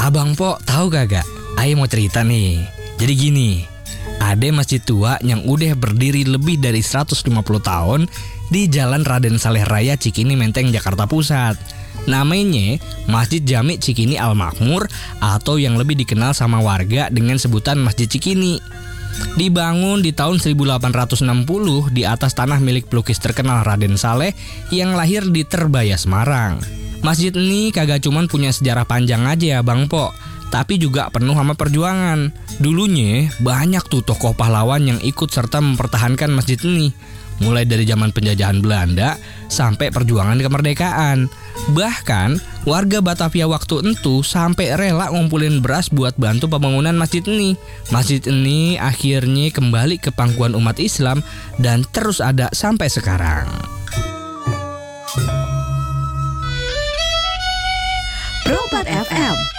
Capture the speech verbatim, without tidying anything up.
Abang Po, tahu kagak? Ayo mau cerita nih. Jadi gini, ada masjid tua yang udah berdiri lebih dari seratus lima puluh tahun di Jalan Raden Saleh Raya, Cikini Menteng, Jakarta Pusat. Namanya Masjid Jami Cikini Al Makmur, atau yang lebih dikenal sama warga dengan sebutan Masjid Cikini. Dibangun di tahun seribu delapan ratus enam puluh di atas tanah milik pelukis terkenal Raden Saleh yang lahir di Terbaya, Semarang. Masjid ini kagak cuman punya sejarah panjang aja ya Bang Po, tapi juga penuh sama perjuangan. Dulunya banyak tuh tokoh pahlawan yang ikut serta mempertahankan masjid ini, mulai dari zaman penjajahan Belanda sampai perjuangan kemerdekaan. Bahkan warga Batavia waktu itu sampai rela ngumpulin beras buat bantu pembangunan masjid ini. Masjid ini akhirnya kembali ke pangkuan umat Islam dan terus ada sampai sekarang. Pro empat F M